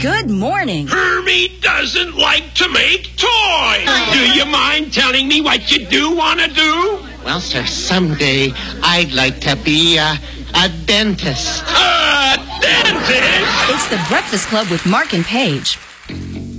Good morning. Hermie doesn't like to make toys. Do you mind telling me what you do want to do? Well, sir, someday I'd like to be a dentist. A dentist? It's the Breakfast Club with Mark and Paige.